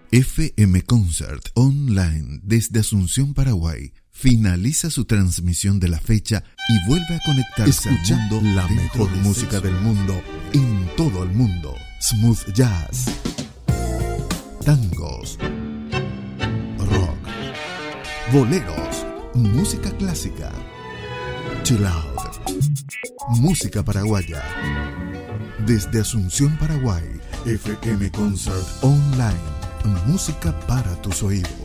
FM Concert Online desde Asunción, Paraguay, finaliza su transmisión de la fecha y vuelve a conectarse escuchando al mundo la mejor música del mundo en todo el mundo. Smooth jazz, tangos, rock, boleros, música clásica, chill out, música paraguaya. Desde Asunción, Paraguay, FM Concert Online, música para tus oídos.